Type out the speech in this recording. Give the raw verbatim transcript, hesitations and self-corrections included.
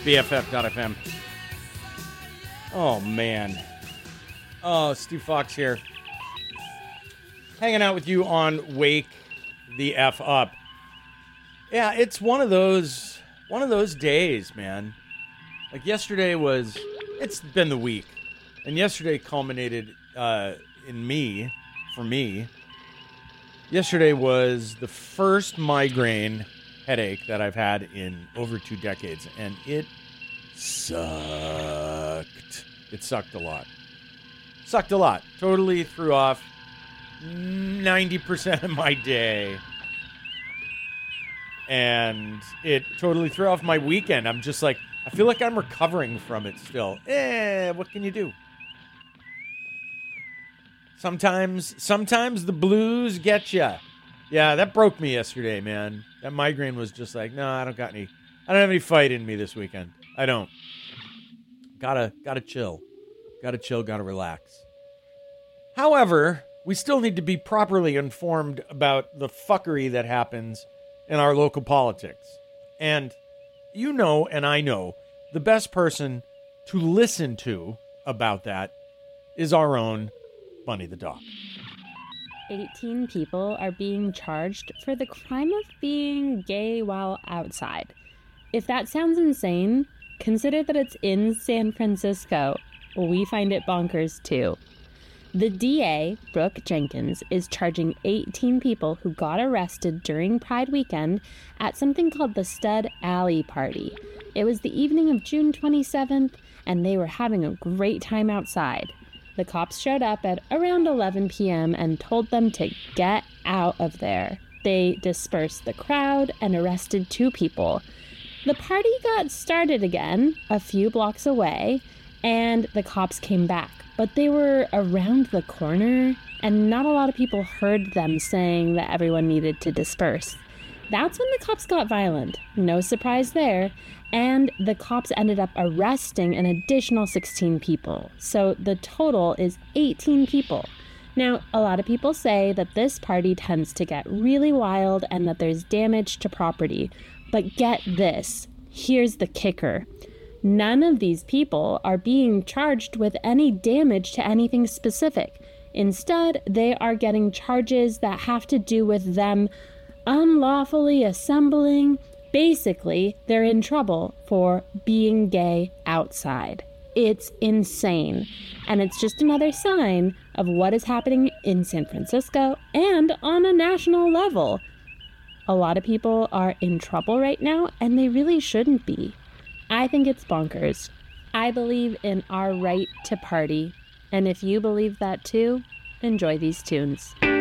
B F F dot F M. Oh, man. Oh, Stu Fox here. Hanging out with you on Wake the F Up. Yeah, it's one of those, one of those days, man. Like yesterday was, it's been the week. And yesterday culminated uh, in me, for me. Yesterday was the first migraine headache that I've had in over two decades. And it sucked. It sucked a lot. Sucked a lot. Totally threw off ninety percent of my day. And it totally threw off my weekend. I'm just like, I feel like I'm recovering from it still. Eh, what can you do? Sometimes, sometimes the blues get you. Yeah, that broke me yesterday, man. That migraine was just like, no, I don't got any, I don't have any fight in me this weekend. I don't. Gotta, gotta chill. Gotta chill, gotta relax. However, we still need to be properly informed about the fuckery that happens in our local politics. And you know, and I know, the best person to listen to about that is our own Bunny the dog. eighteen people are being charged for the crime of being gay while outside. If that sounds insane, consider that it's in San Francisco. We find it bonkers too. The D A, Brooke Jenkins, is charging eighteen people who got arrested during Pride weekend at something called the Stud Alley Party. It was the evening of June twenty-seventh, and they were having a great time outside. The cops showed up at around eleven p.m. and told them to get out of there. They dispersed the crowd and arrested two people. The party got started again a few blocks away, and the cops came back. But they were around the corner, and not a lot of people heard them saying that everyone needed to disperse. That's when the cops got violent. No surprise there. And the cops ended up arresting an additional sixteen people. So the total is eighteen people. Now, a lot of people say that this party tends to get really wild and that there's damage to property. But get this. Here's the kicker. None of these people are being charged with any damage to anything specific. Instead, they are getting charges that have to do with them unlawfully assembling. Basically, they're in trouble for being gay outside. It's insane. And it's just another sign of what is happening in San Francisco and on a national level. A lot of people are in trouble right now, and they really shouldn't be. I think it's bonkers. I believe in our right to party. And if you believe that too, enjoy these tunes.